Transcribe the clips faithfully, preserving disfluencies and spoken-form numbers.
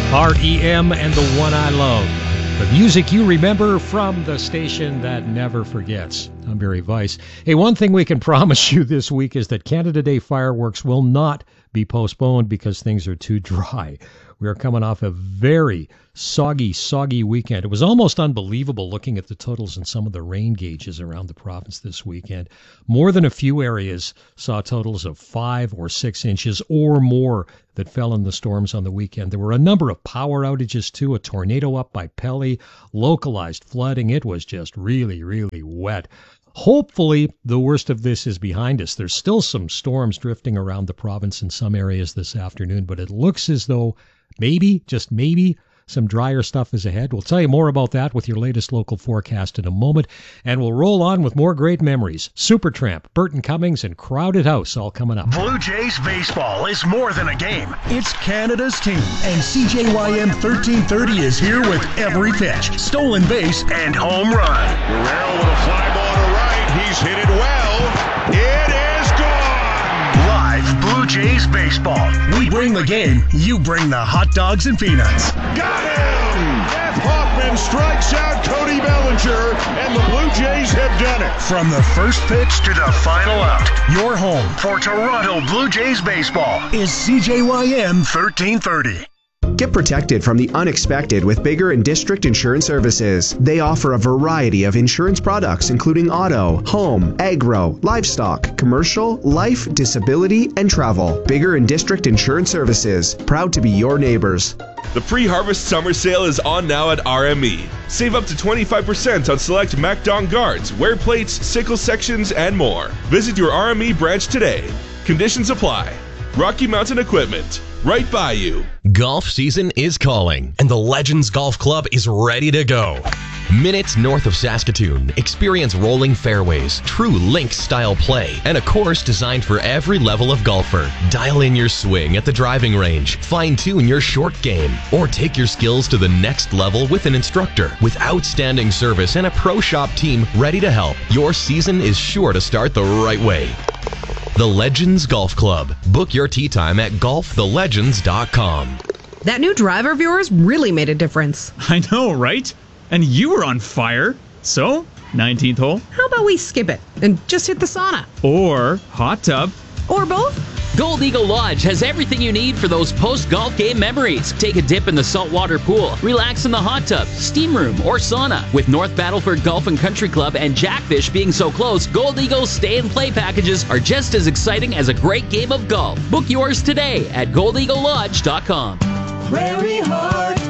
R E M and The One I Love. The music you remember from the station that never forgets. I'm Barry Weiss. Hey, one thing we can promise you this week is that Canada Day fireworks will not be postponed because things are too dry. We are coming off a very soggy, soggy weekend. It was almost unbelievable looking at the totals in some of the rain gauges around the province this weekend. More than a few areas saw totals of five or six inches or more that fell in the storms on the weekend. There were a number of power outages, too. A tornado up by Pelly, localized flooding. It was just really, really wet. Hopefully, the worst of this is behind us. There's still some storms drifting around the province in some areas this afternoon, but it looks as though maybe, just maybe, some drier stuff is ahead. We'll tell you more about that with your latest local forecast in a moment, and we'll roll on with more great memories. Supertramp, Burton Cummings, and Crowded House all coming up. Blue Jays baseball is more than a game. It's Canada's team, and C J Y M thirteen thirty is here with every pitch, stolen base, and home run. Guerrero with a fly ball to right. He's hit it well. It is gone. Live Blue Jays baseball. We bring the game. You bring the hot dogs and peanuts. Got him! Jeff Hoffman strikes out Cody Bellinger, and the Blue Jays have done it. From the first pitch to the final out, your home for Toronto Blue Jays baseball is C J Y M thirteen thirty. Get protected from the unexpected with Bigger and District Insurance Services. They offer a variety of insurance products including auto, home, agro, livestock, commercial, life, disability, and travel. Bigger and District Insurance Services, proud to be your neighbors. The pre-harvest summer sale is on now at R M E. Save up to twenty-five percent on select MacDon guards, wear plates, sickle sections, and more. Visit your R M E branch today. Conditions apply. Rocky Mountain Equipment, right by you. Golf season is calling, and the Legends Golf Club is ready to go. Minutes north of Saskatoon, experience rolling fairways, true links-style play, and a course designed for every level of golfer. Dial in your swing at the driving range, fine-tune your short game, or take your skills to the next level with an instructor. With outstanding service and a pro shop team ready to help, your season is sure to start the right way. The Legends Golf Club. Book your tee time at golf the legends dot com. That new driver of yours really made a difference. I know, right? And you were on fire. So, nineteenth hole. How about we skip it and just hit the sauna? Or hot tub. Or both? Gold Eagle Lodge has everything you need for those post-golf game memories. Take a dip in the saltwater pool, relax in the hot tub, steam room, or sauna. With North Battleford Golf and Country Club and Jackfish being so close, Gold Eagle's stay and play packages are just as exciting as a great game of golf. Book yours today at gold eagle lodge dot com. Prairie Heart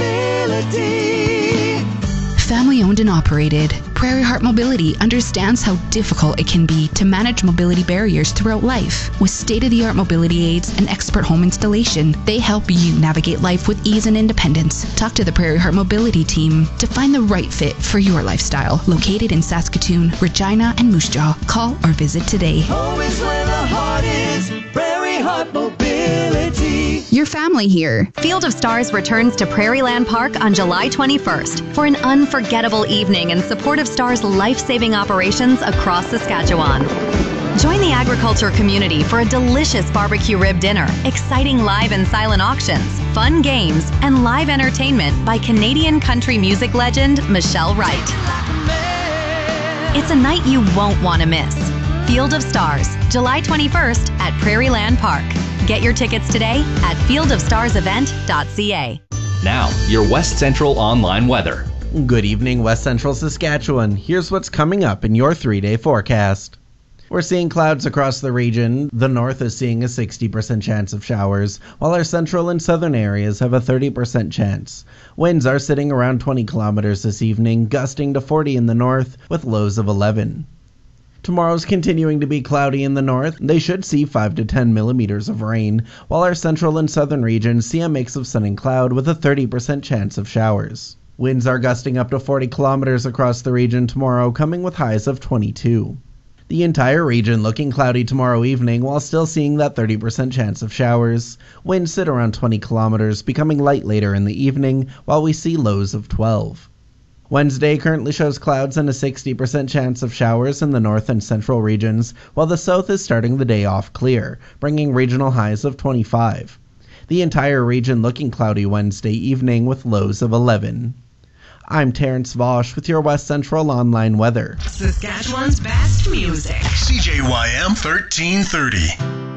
Mobility. Family owned and operated, Prairie Heart Mobility understands how difficult it can be to manage mobility barriers throughout life. With state-of-the-art mobility aids and expert home installation, they help you navigate life with ease and independence. Talk to the Prairie Heart Mobility team to find the right fit for your lifestyle. Located in Saskatoon, Regina, and Moose Jaw. Call or visit today. Home is where the heart is. Prairie Heart Mobility. Your family here. Field of Stars returns to Prairieland Park on July twenty-first for an unforgettable evening in support of Stars' life-saving operations across Saskatchewan. Join the agriculture community for a delicious barbecue rib dinner, exciting live and silent auctions, fun games, and live entertainment by Canadian country music legend Michelle Wright. It's a night you won't want to miss. Field of Stars, July twenty-first at Prairieland Park. Get your tickets today at field of stars event dot c a. Now, your West Central online weather. Good evening, West Central Saskatchewan. Here's what's coming up in your three-day forecast. We're seeing clouds across the region. The north is seeing a sixty percent chance of showers, while our central and southern areas have a thirty percent chance. Winds are sitting around twenty kilometers this evening, gusting to forty in the north, with lows of eleven. Tomorrow's continuing to be cloudy in the north. They should see five to ten millimeters of rain, while our central and southern regions see a mix of sun and cloud with a thirty percent chance of showers. Winds are gusting up to forty kilometers across the region tomorrow, coming with highs of twenty-two. The entire region looking cloudy tomorrow evening while still seeing that thirty percent chance of showers. Winds sit around twenty kilometers, becoming light later in the evening, while we see lows of twelve. Wednesday currently shows clouds and a sixty percent chance of showers in the north and central regions, while the south is starting the day off clear, bringing regional highs of twenty-five. The entire region looking cloudy Wednesday evening with lows of eleven. I'm Terrence Vosch with your West Central Online weather. Saskatchewan's best music. C J Y M thirteen thirty.